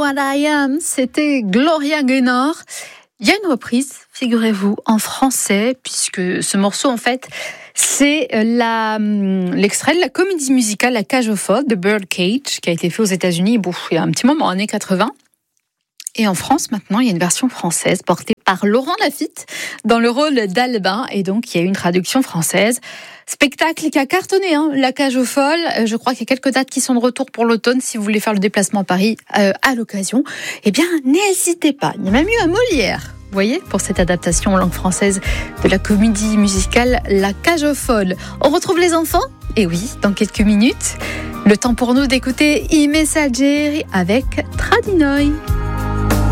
What I Am, c'était Gloria Gaynor. Il y a une reprise, figurez-vous, en français, puisque ce morceau, en fait, c'est l'extrait de la comédie musicale La Cage aux folles de Birdcage, qui a été fait aux États-Unis il y a un petit moment, années 80. Et en France, maintenant, il y a une version française portée par Laurent Lafitte dans le rôle d'Albin. Et donc, il y a une traduction française. Spectacle qui a cartonné, La Cage aux folles. Je crois qu'il y a quelques dates qui sont de retour pour l'automne. Si vous voulez faire le déplacement à Paris à l'occasion, eh bien, n'hésitez pas. Il y a même eu un Molière, vous voyez, pour cette adaptation en langue française de la comédie musicale La Cage aux folles. On retrouve les enfants ? Et oui, dans quelques minutes. Le temps pour nous d'écouter I Messaggeri avec Tradinoï.